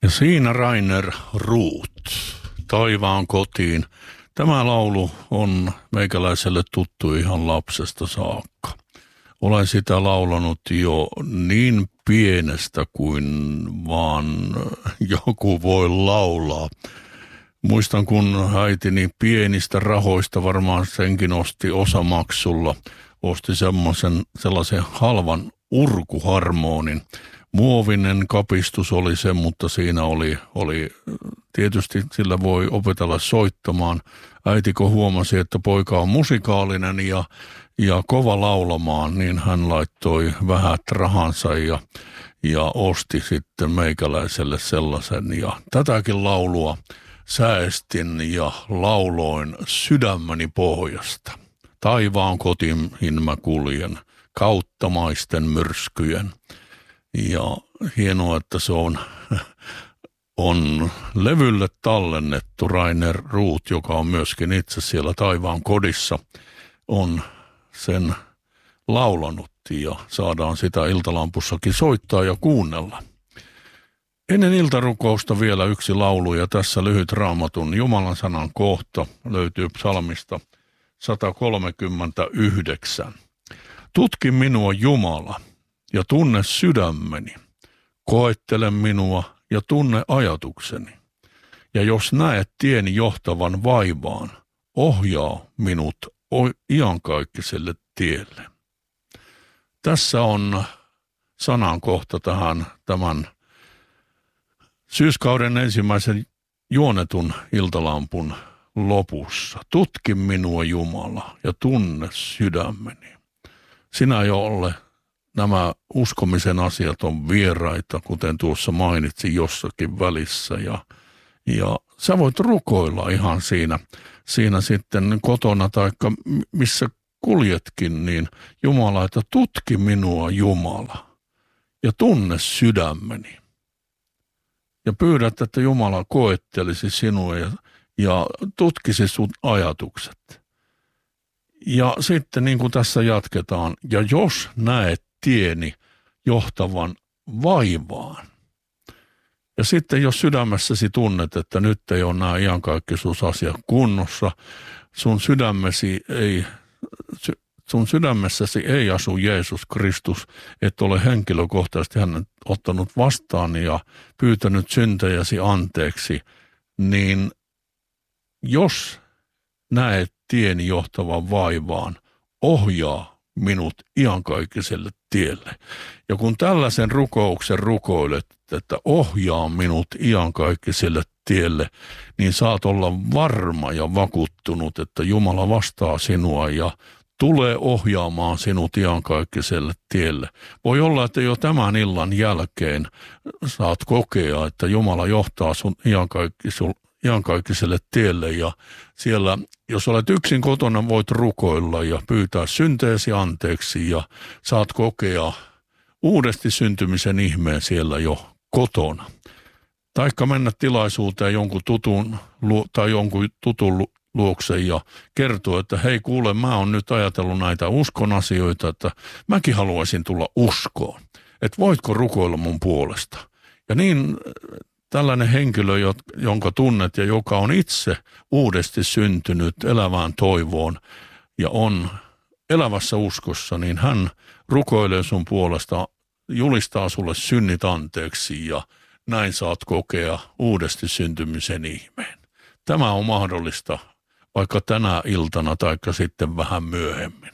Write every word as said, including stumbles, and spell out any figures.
Ja siinä Rainer Ruut, Taivaan kotiin. Tämä laulu on meikäläiselle tuttu ihan lapsesta saakka. Olen sitä laulanut jo niin pienestä kuin vaan joku voi laulaa. Muistan, kun äitini pienistä rahoista, varmaan senkin osti osamaksulla, osti semmoisen, sellaisen halvan urkuharmonin. Muovinen kapistus oli se, mutta siinä oli, oli, tietysti sillä voi opetella soittamaan. Äiti kun huomasi, että poika on musikaalinen ja, ja kova laulamaan, niin hän laittoi vähät rahansa ja, ja osti sitten meikäläiselle sellaisen. Ja tätäkin laulua säästin ja lauloin sydämeni pohjasta. Taivaan kotiin mä kuljen, kautta maisten myrskyjen. Ja hienoa, että se on, on levylle tallennettu. Rainer Ruut, joka on myöskin itse siellä Taivaan kodissa, on sen laulanut ja saadaan sitä iltalampussakin soittaa ja kuunnella. Ennen iltarukousta vielä yksi laulu ja tässä lyhyt Raamatun Jumalan sanan kohta löytyy psalmista sata kolmekymmentäyhdeksän. Tutki minua Jumala ja tunne sydämeni, koettele minua ja tunne ajatukseni. Ja jos näet tieni johtavan vaivaan, ohjaa minut iankaikkiselle tielle. Tässä on sanankohta tähän tämän syyskauden ensimmäisen juonetun iltalampun lopussa. Tutki minua Jumala ja tunne sydämeni. Sinä jolle nämä uskomisen asiat on vieraita, kuten tuossa mainitsin jossakin välissä. Ja, ja sä voit rukoilla ihan siinä, siinä sitten kotona tai missä kuljetkin, niin Jumala, että tutki minua Jumala ja tunne sydämeni. Ja pyydät, että Jumala koettelisi sinua ja, ja tutkisi sun ajatukset. Ja sitten niin kuin tässä jatketaan, ja jos näet tieni johtavan vaivaan. Ja sitten jos sydämessäsi tunnet, että nyt ei ole nämä iankaikkisuusasiat kunnossa, sun sydämesi ei, sun sydämessäsi ei asu Jeesus Kristus, et ole henkilökohtaisesti hänet ottanut vastaan ja pyytänyt syntejäsi anteeksi, niin jos näet tieni johtavan vaivaan, ohjaa minut iankaikkiselle tielle. Ja kun tällaisen rukouksen rukoilet, että ohjaa minut iankaikkiselle tielle, niin saat olla varma ja vakuuttunut, että Jumala vastaa sinua ja tulee ohjaamaan sinut iankaikkiselle tielle. Voi olla, että jo tämän illan jälkeen saat kokea, että Jumala johtaa sun iankaikkiselle tielle ja siellä, jos olet yksin kotona, voit rukoilla ja pyytää synteesi anteeksi ja saat kokea uudesti syntymisen ihmeen siellä jo kotona. Taikka mennä tilaisuuteen jonkun tutun tai jonkun tutun luokse ja kertoo, että hei kuule, mä oon nyt ajatellut näitä uskon asioita, että mäkin haluaisin tulla uskoon. Että voitko rukoilla mun puolesta? Ja niin tällainen henkilö, jonka tunnet ja joka on itse uudesti syntynyt elävään toivoon ja on elävässä uskossa, niin hän rukoilee sun puolesta, julistaa sulle synnit anteeksi ja näin saat kokea uudesti syntymisen ihmeen. Tämä on mahdollista vaikka tänä iltana tai sitten vähän myöhemmin.